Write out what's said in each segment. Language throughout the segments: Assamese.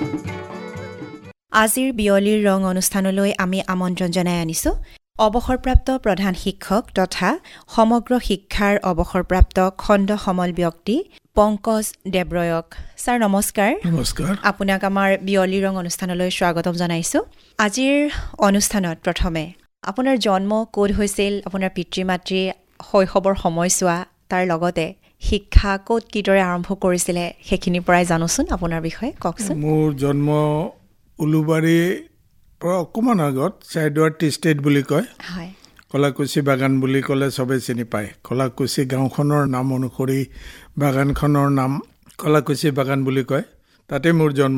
আজিৰ বিয়লিৰ ৰং অনুষ্ঠানলৈ আমি আমন্ত্ৰণ জনাই আনিছোঁ অৱসৰপ্ৰাপ্ত প্ৰধান শিক্ষক তথা সমগ্ৰ শিক্ষাৰ অৱসৰপ্ৰাপ্ত খণ্ড সমল ব্যক্তি পংকজ দেৱৰয়ক। ছাৰ নমস্কাৰ। নমস্কাৰ। আপোনাক আমাৰ বিয়লিৰ ৰং অনুষ্ঠানলৈ স্বাগতম জনাইছোঁ। আজিৰ অনুষ্ঠানত প্ৰথমে আপোনাৰ জন্ম ক'ত হৈছিল, আপোনাৰ পিতৃ মাতৃ শৈশৱৰ সময়ছোৱা, তাৰ লগতে শিক্ষা ক'ত কিদৰে আৰম্ভ কৰিছিলে সেইখিনিৰ পৰাই জানোচোন আপোনাৰ বিষয়ে কওকচোন। মোৰ জন্ম উলুবাৰীৰ পৰা অকণমান আগত চাইডৱাৰ টি ষ্টেট বুলি কয়। হয়। কলাকুছি বাগান বুলি ক'লে চবেই চিনি পায়। কলাকুছি গাঁওখনৰ নাম অনুসৰি বাগানখনৰ নাম কলাকুছি বাগান বুলি কয়। তাতে মোৰ জন্ম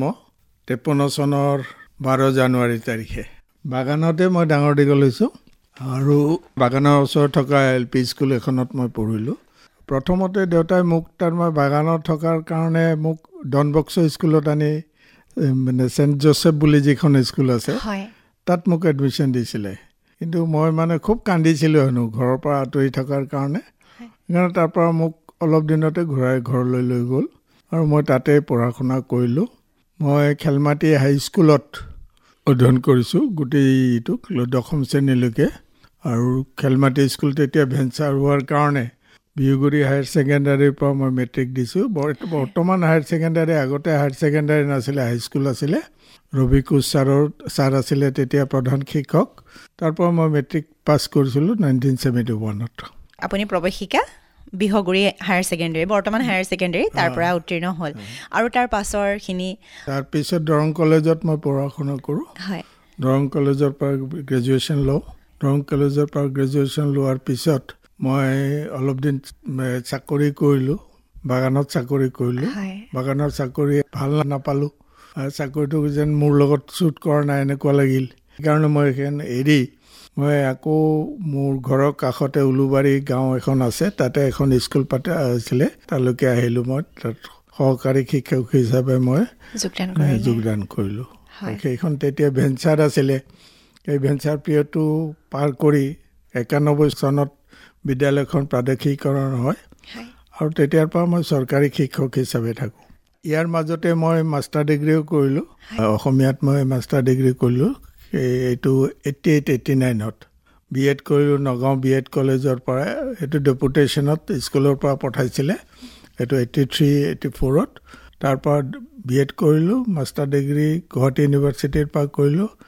53 চনৰ 12 জানুৱাৰী তাৰিখে। বাগানতে মই ডাঙৰ দীঘল হৈছোঁ আৰু বাগানৰ ওচৰত থকা LP স্কুল এখনত মই পঢ়িলোঁ। প্ৰথমতে দেউতাই মোক মই বাগানত থকাৰ কাৰণে মোক ডন বক্স স্কুলত আনি মানে চেণ্ট জোচেফ বুলি যিখন স্কুল আছে তাত মোক এডমিশ্যন দিছিলে। কিন্তু মই মানে খুব কান্দিছিলোঁ হেনো ঘৰৰ পৰা আঁতৰি থকাৰ কাৰণে। সেইকাৰণে তাৰ পৰা মোক অলপ দিনতে ঘূৰাই ঘৰলৈ লৈ গ'ল আৰু মই তাতে পঢ়া শুনা কৰিলোঁ। মই খেলমাটি হাইস্কুলত অধ্যয়ন কৰিছোঁ গোটেইটোক 10ম শ্ৰেণীলৈকে। আৰু খেলমাটি স্কুল তেতিয়া ভেঞ্চাৰ হোৱাৰ কাৰণে বিহুগুৰি হায়াৰ ছেকেণ্ডাৰীৰ পৰা মই মেট্ৰিক দিছোঁ। বৰ্তমান হায়াৰ ছেকেণ্ডাৰী, আগতে হায়াৰ ছেকেণ্ডাৰী নাছিলে, হাইস্কুল আছিলে। ৰবি কোচ ছাৰ আছিলে তেতিয়া প্ৰধান শিক্ষক। তাৰ পৰা মই মেট্ৰিক পাছ কৰিছিলোঁ 1971ত। আপুনি প্ৰৱেশিকা বিহুগুৰি হায়াৰ ছেকেণ্ডাৰী, বৰ্তমান হায়াৰ ছেকেণ্ডাৰী, তাৰ পৰা উত্তীৰ্ণ হ'ল আৰু তাৰ পাছৰখিনি তাৰপিছত দৰং কলেজত মই পঢ়া শুনা কৰোঁ। হয়। দৰং কলেজৰ পৰা গ্ৰেজুৱেশ্যন লওঁ। দৰং কলেজৰ পৰা গ্ৰেজুৱেশ্যন লোৱাৰ পিছত মই অলপ দিন চাকৰি কৰিলোঁ, বাগানত চাকৰি কৰিলোঁ। বাগানৰ চাকৰি ভাল নাপালোঁ আৰু চাকৰিটো যেন মোৰ লগত শ্বুট কৰা নাই এনেকুৱা লাগিল। সেইকাৰণে মই সেইখন এৰি মই আকৌ মোৰ ঘৰৰ কাষতে উলুবাৰী গাঁও এখন আছে, তাতে এখন স্কুল আছিলে, তালৈকে আহিলোঁ। মই তাত সহকাৰী শিক্ষক হিচাপে মই যোগদান কৰিলোঁ। সেইখন তেতিয়া ভেঞ্চাৰ আছিলে। এই ভেঞ্চাৰ পিৰিয়ডটো পাৰ কৰি 91 চনত বিদ্যালয়খন প্ৰাদেশিকৰণ হয় আৰু তেতিয়াৰ পৰা মই চৰকাৰী শিক্ষক হিচাপে থাকোঁ। ইয়াৰ মাজতে মই মাষ্টাৰ ডিগ্ৰীও কৰিলোঁ। অসমীয়াত মই মাষ্টাৰ ডিগ্ৰী কৰিলোঁ এইটো 88-89ত। BEd কৰিলোঁ নগাঁও BEd কলেজৰ পৰা। এইটো ডেপুটেশ্যনত স্কুলৰ পৰা পঠাইছিলে, এইটো 83-84ত। তাৰ পৰা BEd কৰিলোঁ। মাষ্টাৰ ডিগ্ৰী গুৱাহাটী ইউনিভাৰ্চিটিৰ পৰা কৰিলোঁ।